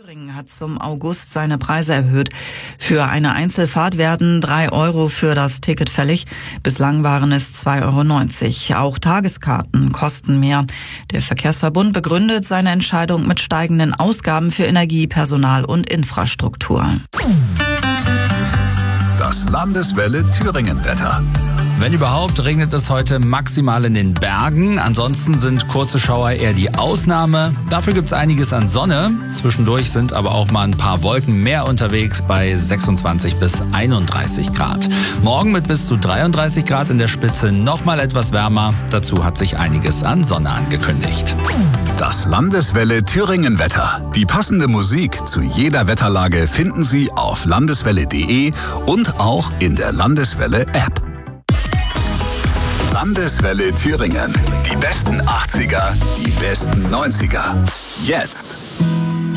Thüringen hat zum August seine Preise erhöht. Für eine Einzelfahrt werden 3 Euro für das Ticket fällig. Bislang waren es 2,90 Euro. Auch Tageskarten kosten mehr. Der Verkehrsverbund begründet seine Entscheidung mit steigenden Ausgaben für Energie, Personal und Infrastruktur. Das Landeswelle Thüringen-Wetter. Wenn überhaupt, regnet es heute maximal in den Bergen. Ansonsten sind kurze Schauer eher die Ausnahme. Dafür gibt es einiges an Sonne. Zwischendurch sind aber auch mal ein paar Wolken mehr unterwegs bei 26 bis 31 Grad. Morgen mit bis zu 33 Grad in der Spitze nochmal etwas wärmer. Dazu hat sich einiges an Sonne angekündigt. Das Landeswelle Thüringen-Wetter. Die passende Musik zu jeder Wetterlage finden Sie auf landeswelle.de und auch in der Landeswelle-App. Landeswelle Thüringen. Die besten 80er, die besten 90er. Jetzt.